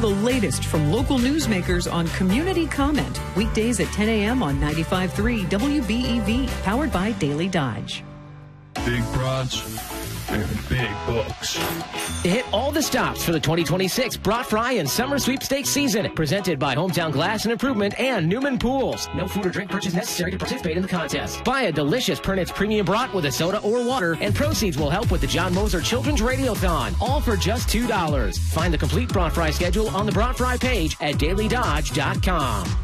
the latest from local newsmakers on Community Comment. Weekdays at 10 a.m. on 95.3 WBEV, powered by Daily Dodge. Big broads and big books. Hit all the stops for the 2026 Brat Fry and Summer Sweepstakes season. Presented by Hometown Glass and Improvement and Newman Pools. No food or drink purchase necessary to participate in the contest. Buy a delicious Pernitz Premium Brat with a soda or water, and proceeds will help with the John Moser Children's Radiothon. All for just $2. Find the complete Brat Fry schedule on the Brat Fry page at dailydodge.com.